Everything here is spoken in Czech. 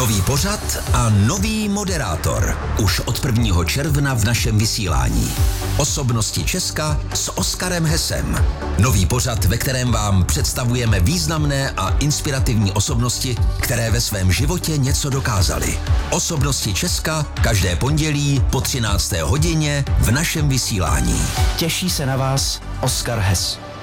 Nový pořad a nový moderátor. Už od 1. června v našem vysílání. Osobnosti Česka s Oskarem Hessem. Nový pořad, ve kterém vám představujeme významné a inspirativní osobnosti, které ve svém životě něco dokázaly. Osobnosti Česka každé pondělí po 13. hodině v našem vysílání. Těší se na vás Oskar Hess.